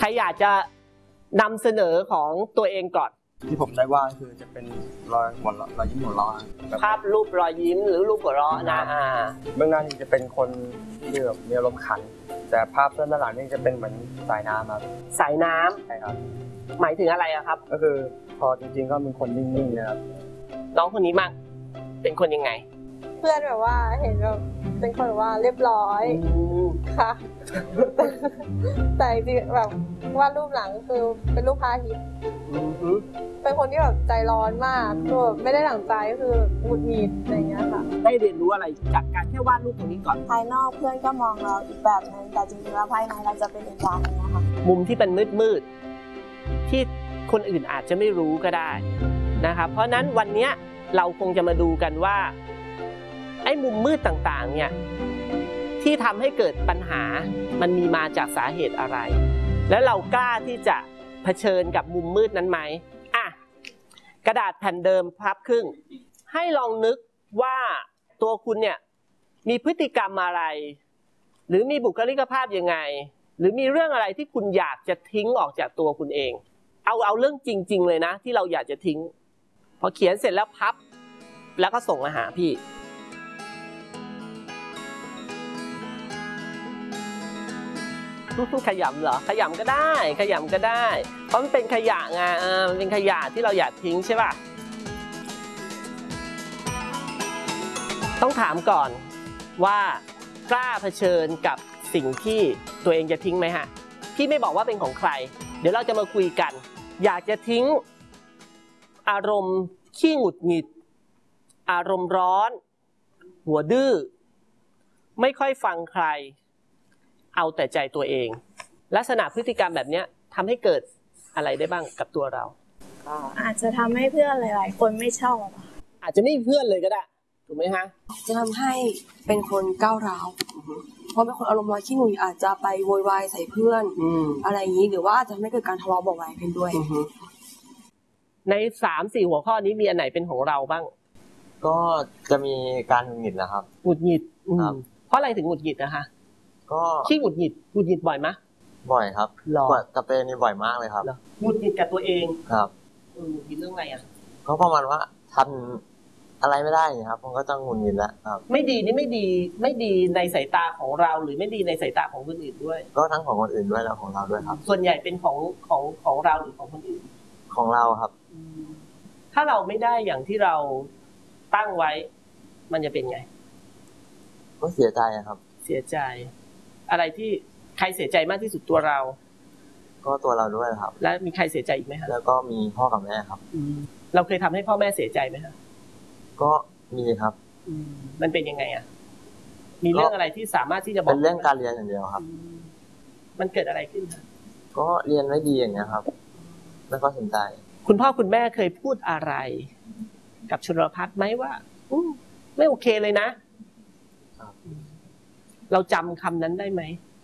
อยากจะนำเสนอของตัวเองก่อนที่ผมได้วาดคือจะเป็นรอยยิ้มหัวเราะภาพรูปรอยยิ้มหรือรูปหัวเราะนะเบื้องหน้านี่จะเป็นคนที่แบบมีอารมณ์ขันแต่ภาพด้านหลังนี่จะเป็นเหมือนสายน้ำครับสายน้ำใช่ครับหมายถึงอะไรครับก็คือพอจริงๆก็เป็นคนนิ่งๆนะครับน้องคนนี้มั่งเป็นคนยังไงเพื่อนแบบว่าเห็นแบบเป็นคนว่าเรียบร้อยค่ะแต่จริงแบบวาดรูปหลังคือเป็นรูปพระอาทิตย์เป็นคนที่แบบใจร้อนมากคือไม่ได้หลังใจคือหงุดหงิดอะไรอย่างเงี้ยค่ะได้เรียนรู้อะไรจากการแค่วาดรูปตรงนี้ก่อนภายนอกเพื่อนก็มองเราอีกแบบนึงแต่จริงๆแล้วภายในเราจะเป็นอีกอย่างนึงนะคะมุมที่เป็นมืดที่คนอื่นอาจจะไม่รู้ก็ได้นะครับเพราะนั้นวันนี้เราคงจะมาดูกันว่าไอ้มุมมืดต่างๆเนี่ยที่ทำให้เกิดปัญหามันมีมาจากสาเหตุอะไรแล้วเรากล้าที่จะเผชิญกับมุมมืดนั้นไหมกระดาษแผ่นเดิมพับครึ่งให้ลองนึกว่าตัวคุณเนี่ยมีพฤติกรรมอะไรหรือมีบุคลิกภาพยังไงหรือมีเรื่องอะไรที่คุณอยากจะทิ้งออกจากตัวคุณเองเอาเรื่องจริงๆเลยนะที่เราอยากจะทิ้งพอเขียนเสร็จแล้วพับแล้วก็ส่งมาหาพี่ขยำเหรอขยำก็ได้ขยำก็ได้เพราะมันเป็นขยะไงมันเป็นขยะที่เราอยากทิ้งใช่ป่ะต้องถามก่อนว่ากล้าเผชิญกับสิ่งที่ตัวเองจะทิ้งไหมฮะพี่ไม่บอกว่าเป็นของใครเดี๋ยวเราจะมาคุยกันอยากจะทิ้งอารมณ์ขี้หงุดหงิดอารมณ์ร้อนหัวดื้อไม่ค่อยฟังใครเอาแต่ใจตัวเองลักษณะพฤติกรรมแบบนี้ทำให้เกิดอะไรได้บ้างกับตัวเราก็อาจจะทำให้เพื่อนหลายๆคนไม่ชอบอาจจะไม่มีเพื่อนเลยก็ได้ถูกไหมฮะจะทำให้เป็นคนก้าวร้าวเพราะเป็นคนอารมณ์ร้อนขี้หงุดหงิดอาจจะไปโวยวายใส่เพื่อนอะไรอย่างนี้หรือว่าอาจจะไม่เกิดการทะเลาะเบาะแว้งกันด้วยใน 3-4 หัวข้อนี้มีอันไหนเป็นของเราบ้างก็จะมีการหงุดหงิดนะครับหงุดหงิดเพราะอะไรถึงหงุดหงิดนะคะก็ขี้หงุดหงิดบ่อยไหมบ่อยครับกับตัวเองนี่บ่อยมากเลยครับหงุดหงิดกับตัวเองครับหงุดหงิดเรื่องอะไรก็ประมาณว่าทำอะไรไม่ได้ครับมันก็ต้องหงุดหงิดแล้วครับไม่ดีนี่ไม่ดีในสายตาของเราหรือไม่ดีในสายตาของคนอื่นด้วยก็ทั้งของคนอื่นด้วยแล้วของเราด้วยครับส่วนใหญ่เป็นของเราหรือของคนอื่นของเราครับถ้าเราไม่ได้อย่างที่เราตั้งไว้มันจะเป็นไงก็เสียใจครับเสียใจอะไรที่ใครเสียใจมากที่สุดตัวเราก็ตัวเราด้วยครับแล้วมีใครเสียใจอีกไหมครับแล้วก็มีพ่อกับแม่ครับเราเคยทำให้พ่อแม่เสียใจไหมครับก็มีครับมันเป็นยังไงมีเรื่องอะไรที่สามารถที่จะบอกเป็นเรื่องการเรียนอย่างเดียวครับมันเกิดอะไรขึ้นก็เรียนไม่ดีอย่างเงี้ยครับแล้วก็สนใจคุณพ่อคุณแม่เคยพูดอะไรกับชลพัฒน์ไหมว่าไม่โอเคเลยนะเราจำคำนั้นได้ไหม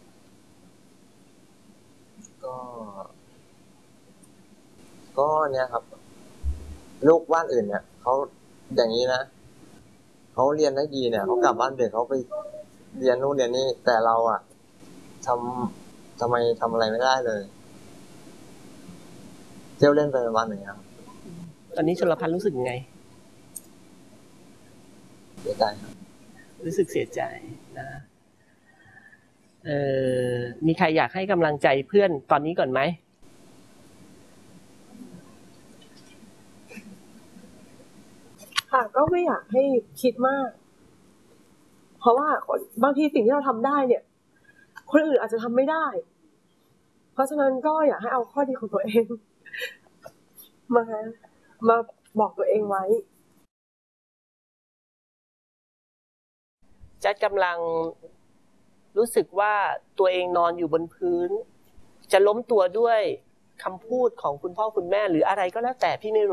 ก็เนี่ยครับลูกบ้านอื่นเนี่ยเขาอย่างนี้นะเขาเรียนได้ดีเนี่ยเขากลับบ้านเด็กเขาไปเรียนนู่นเรียนนี่แต่เราทำไมทำอะไรไม่ได้เลยเที่ยวเล่นไปวันหนึ่งครับตอนนี้ชลพัฒน์รู้สึกยังไงเสียใจครับรู้สึกเสียใจนะมีใครอยากให้กำลังใจเพื่อนตอนนี้ก่อนไหมค่ะก็ไม่อยากให้คิดมากเพราะว่าบางทีสิ่งที่เราทำได้เนี่ยคนอื่นอาจจะทำไม่ได้เพราะฉะนั้นก็อยากให้เอาข้อดีของตัวเองมาบอกตัวเองไว้จัดกำลังรู้สึกว่าตัวเองนอนอยู่บนพื้นจะล้มตัวด้วยคำพูดของคุณพ่อคุณแม่หรืออะไรก็แล้วแต่พี่ไม่รู้